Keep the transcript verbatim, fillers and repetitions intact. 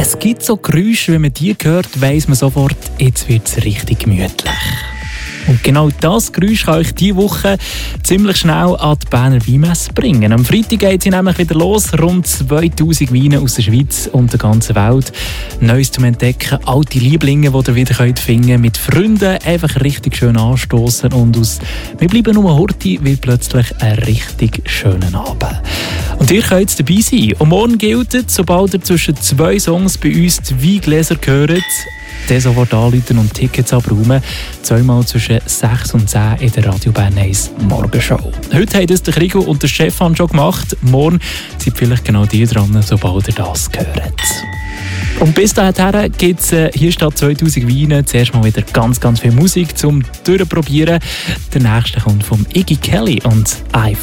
Es gibt so Geräusche, wenn man die hört, weiss man sofort, jetzt wird es richtig gemütlich. Und genau das Geräusch kann euch diese Woche ziemlich schnell an die Berner Weinmesse bringen. Am Freitag geht sie nämlich wieder los. Rund zweitausend Weine aus der Schweiz und der ganzen Welt. Neues zum Entdecken, alte Lieblinge, die ihr wieder finden könnt. Mit Freunden einfach richtig schön anstoßen. Und aus «Wir bleiben nur Horti» wird plötzlich ein richtig schöner Abend. Und ihr könnt dabei sein. Und morgen gilt, sobald ihr zwischen zwei Songs bei uns die Weingläser hört, dann sofort anrufen und Tickets abräumen. Zweimal zwischen sechs und zehn in der Radio Bern eins Morgenshow. Heute haben das der Krigo und der Stefan schon gemacht. Morgen sind vielleicht genau die dran, sobald ihr das hört. Und bis dahin gibt es äh, hier statt zweitausend Weine zuerst mal wieder ganz, ganz viel Musik zum Durchprobieren. Der nächste kommt von Iggy Kelly und «I